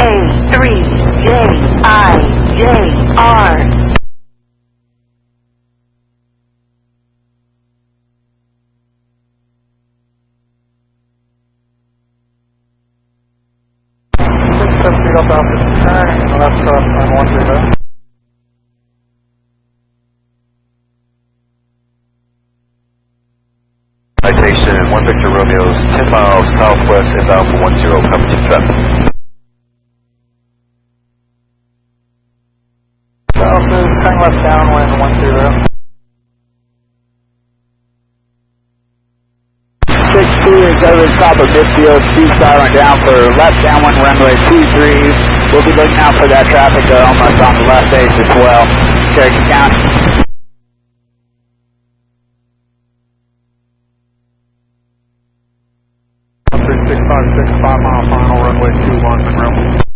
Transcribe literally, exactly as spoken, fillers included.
three J I J R. Seven feet up Alpha, turn left up on one three zero. Citation one Victor Romeo's ten miles southwest of Alpha one zero, coming to traffic. Alpha, turn left downwind one zero. six two is over the top of midfield, speed silent down for left downwind runway two three. We'll be looking out for that traffic uh, almost on the left base as well. Cherokee County. one three six five six, five mile final, runway two one, Monroe.